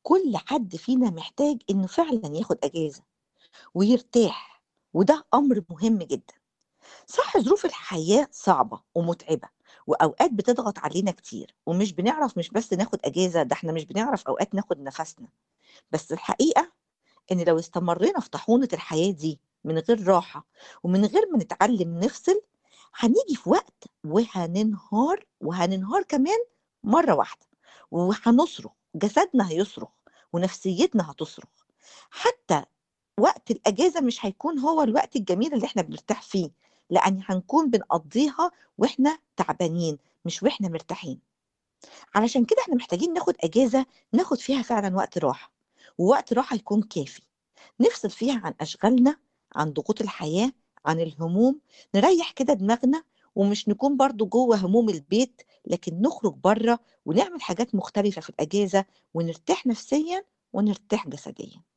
كل حد فينا محتاج إنه فعلًا ياخد أجازة ويرتاح، وده أمر مهم جدًا. صح، ظروف الحياة صعبة ومتعبة، وأوقات بتضغط علينا كتير، ومش بنعرف مش بس ناخد أجازة، ده إحنا مش بنعرف أوقات ناخد نفسنا. بس الحقيقة إن لو استمرينا في طاحونة الحياة دي من غير راحة، ومن غير ما نتعلم نفصل، هنيجي في وقت وهننهار، وهننهار كمان مرة واحدة، وهنصرخ، جسدنا هيصرخ، ونفسيتنا هتصرخ. حتى وقت الأجازة مش هيكون هو الوقت الجميل اللي إحنا بنرتاح فيه، لأن هنكون بنقضيها وإحنا تعبانين، مش وإحنا مرتاحين. علشان كده إحنا محتاجين ناخد أجازة، ناخد فيها فعلًا وقت راحة، ووقت راحة يكون كافي، نفصل فيها عن أشغالنا، عن ضغوط الحياة، عن الهموم، نريّح كده دماغنا، ومش نكون برضه جوّه هموم البيت، لكن نخرج برّه ونعمل حاجات مختلفة في الأجازة، ونرتاح نفسيًا ونرتاح جسديًا.